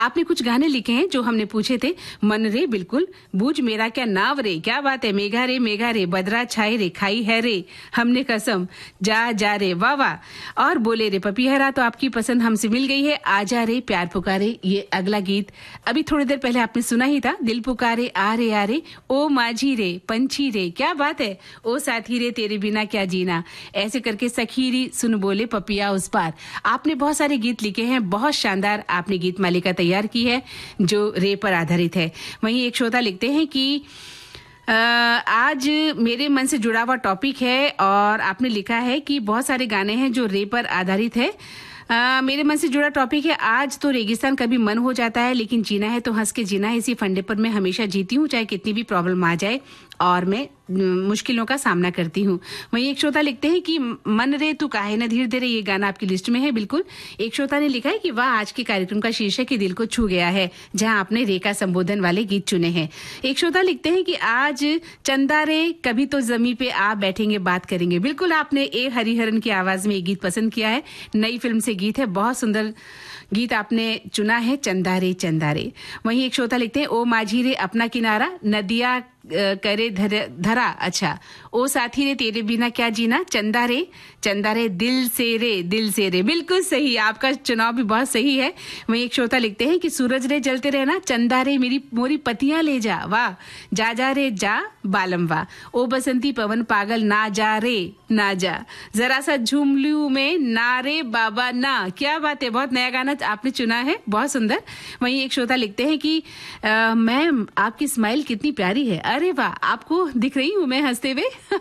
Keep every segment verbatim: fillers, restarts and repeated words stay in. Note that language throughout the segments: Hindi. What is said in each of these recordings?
आपने कुछ गाने लिखे हैं जो हमने पूछे थे। मन रे बिल्कुल, बूझ मेरा क्या नाव रे, क्या बात है, मेघा रे मेघा रे, बदरा छाए रे, खाई है रे हमने कसम, जा जा रे, वाह वाह। और बोले रे पपीहरा तो आपकी पसंद हमसे मिल गई है। आजा रे प्यार पुकारे, ये अगला गीत अभी थोड़ी देर पहले आपने सुना ही था। दिल पुकारे आ रे आ रे, ओ माझी रे पंछी रे, क्या बात है, ओ साथी रे तेरे बिना क्या जीना, ऐसे करके सखीरी सुन बोले पपिया उस पार। आपने बहुत सारे गीत लिखे हैं, बहुत शानदार आपने गीत मालिका तैयार की है जो रे पर आधारित है। वहीं एक श्रोता लिखते हैं कि आ, आज मेरे मन से जुड़ा हुआ टॉपिक है और आपने लिखा है कि बहुत सारे गाने हैं जो रे पर आधारित है। आ, मेरे मन से जुड़ा टॉपिक है, आज तो रेगिस्तान कभी मन हो जाता है, लेकिन जीना है तो हंस के जीना है, इसी फंडे पर मैं हमेशा जीती हूँ, चाहे कितनी भी प्रॉब्लम आ जाए और मैं मुश्किलों का सामना करती हूँ। वहीं एक श्रोता लिखते हैं कि मन रे तू काहे न धीर दे रे, ये गाना आपकी लिस्ट में है। बिल्कुल, एक श्रोता ने लिखा है कि वाह, आज के कार्यक्रम का शीर्षक ही दिल को छू गया है, जहां आपने रे का संबोधन वाले गीत चुने हैं। एक श्रोता लिखते हैं कि आज चंदा रे कभी तो जमी पे आप बैठेंगे बात करेंगे। बिल्कुल, आपने ए हरिहरन की आवाज में ये गीत पसंद किया है, नई फिल्म से गीत है, बहुत सुंदर गीत आपने चुना है, चंदा रे चंदा रे। वहीं एक श्रोता लिखते हैं ओ माझी रे अपना किनारा, नदिया करे धर, धरा, अच्छा, ओ साथी रे तेरे बिना क्या जीना, चंदा रे चंदा रे दिल से रे दिल से रे। बिल्कुल सही, आपका चुनाव भी बहुत सही है। वहीं एक श्रोता लिखते हैं कि सूरज रे जलते रहना, चंदा रे मेरी मोरी पतियां ले जा, वाह, जा जा रे जा बालम वाह, ओ बसंती पवन पागल ना जा रे ना जा, जरा सा झूम लू में ना रे बाबा ना, क्या बात है, बहुत नया गाना आपने चुना है, बहुत सुंदर। वहीं एक श्रोता लिखते हैं कि मैम आपकी स्माइल कितनी प्यारी है, अरे वाह, आपको दिख रही हूँ मैं हंसते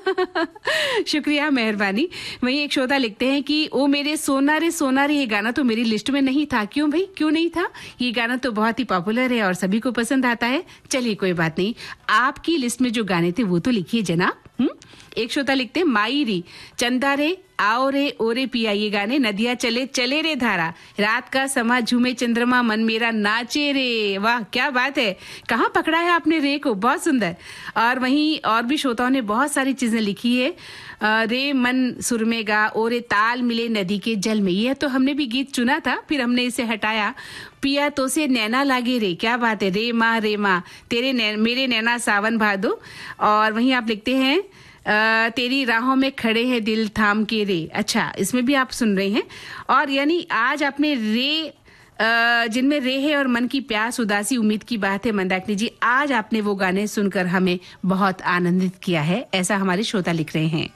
हुए शुक्रिया, मेहरबानी। वहीं एक श्रोता लिखते हैं कि ओ मेरे सोना रे सोना रे, ये गाना तो मेरी लिस्ट में नहीं था। क्यों भाई, क्यों नहीं था? ये गाना तो बहुत ही पॉपुलर है और सभी को पसंद आता है। चलिए कोई बात नहीं, आपकी लिस्ट में जो गाने थे वो तो लिखिए जनाब। हम्म एक श्रोता लिखते हैं माई री चंदा रे आओ रे ओरे पिया, ये गाने नदिया चले चले रे धारा, रात का समा झूमे चंद्रमा मन मेरा नाचे रे, वाह क्या बात है, कहाँ पकड़ा है आपने रे को, बहुत सुंदर। और वहीं और भी श्रोताओं ने बहुत सारी चीजें लिखी है, रे मन सुर में गा ओरे ताल मिले नदी के जल में, ये तो हमने भी गीत चुना था, फिर हमने इसे हटाया। पिया तो से नैना लागे रे, क्या बात है, रे माँ रे माँ तेरे नै, मेरे नैना सावन भादो। और वहीं आप लिखते हैं आ, तेरी राहों में खड़े हैं दिल थाम के रे, अच्छा, इसमें भी आप सुन रहे हैं। और यानी आज आपने रे जिनमें रे है और मन की प्यास उदासी उम्मीद की बात है, मंदाकिनी जी, आज आपने वो गाने सुनकर हमें बहुत आनंदित किया है, ऐसा हमारे श्रोता लिख रहे हैं।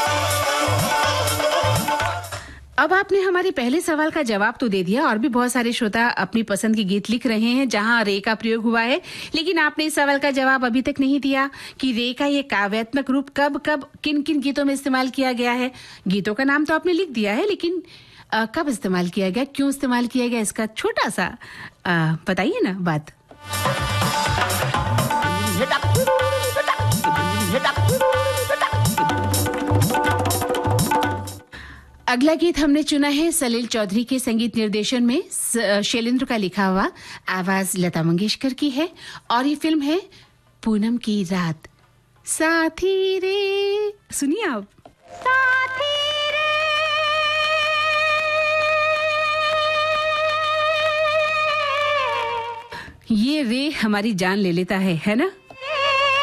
अब आपने हमारे पहले सवाल का जवाब तो दे दिया और भी बहुत सारे श्रोता अपनी पसंद के गीत लिख रहे हैं जहां रे का प्रयोग हुआ है, लेकिन आपने इस सवाल का जवाब अभी तक नहीं दिया कि रे का ये काव्यात्मक रूप कब कब किन किन गीतों में इस्तेमाल किया गया है। गीतों का नाम तो आपने लिख दिया है, लेकिन आ, कब इस्तेमाल किया गया, क्यों इस्तेमाल किया गया, इसका छोटा सा बताइए ना बात। अगला गीत हमने चुना है सलील चौधरी के संगीत निर्देशन में, शैलेंद्र का लिखा हुआ, आवाज लता मंगेशकर की है और ये फिल्म है पूनम की रात। साथी रे, सुनिए आप। साथी रे ये रे हमारी जान ले लेता है है ना।